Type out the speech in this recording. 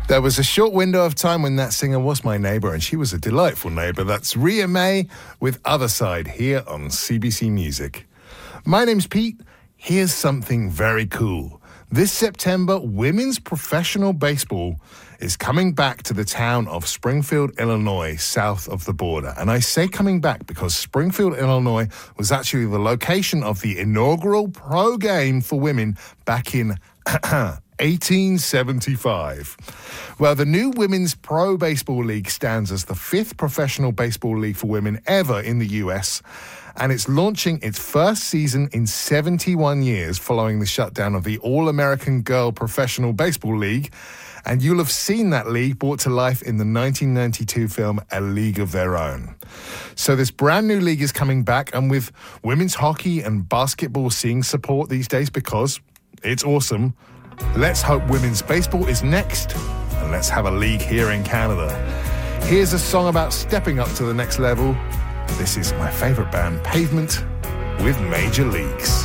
There was a short window of time when that singer was my neighbour, and she was a delightful neighbour. That's Ria May with Other Side here on CBC Music. My name's Pete. Here's something very cool. This September, women's professional baseball is coming back to the town of Springfield, Illinois, south of the border. And I say coming back because Springfield, Illinois was actually the location of the inaugural pro game for women back in 1875. Well, the new Women's Pro Baseball League stands as the fifth professional baseball league for women ever in the US, and it's launching its first season in 71 years following the shutdown of the All-American Girl Professional Baseball League. And you'll have seen that league brought to life in the 1992 film A League of Their Own. So this brand new league is coming back, and with women's hockey and basketball seeing support these days because it's awesome, let's hope women's baseball is next, and let's have a league here in Canada. Here's a song about stepping up to the next level. This is my favourite band, Pavement, with Major Leagues.